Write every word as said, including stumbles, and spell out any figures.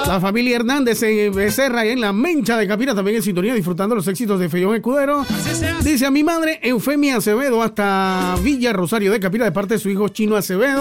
La familia Hernández en Becerra y en La Mencha de Capira también en sintonía, disfrutando los éxitos de Fellón Escudero. Dice a mi madre Eufemia Acevedo hasta Villa Rosario de Capira de parte de su hijo Chino Acevedo.